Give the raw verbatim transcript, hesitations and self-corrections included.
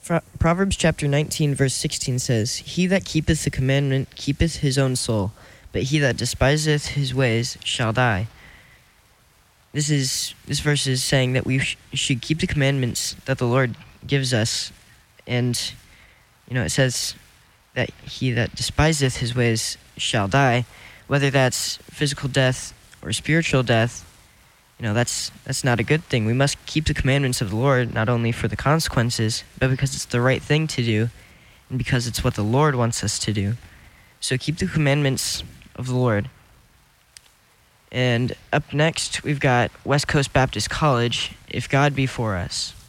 Pro- Proverbs chapter nineteen, verse sixteen says, "He that keepeth the commandment keepeth his own soul, but he that despiseth his ways shall die." This is this verse is saying that we sh- should keep the commandments that the Lord gives us, and you know it says that he that despiseth his ways shall die, whether that's physical death or spiritual death. You know, that's that's not a good thing. We must keep the commandments of the Lord, not only for the consequences, but because it's the right thing to do, and because it's what the Lord wants us to do. So keep the commandments of the Lord. And up next, we've got West Coast Baptist College, "If God Be For Us."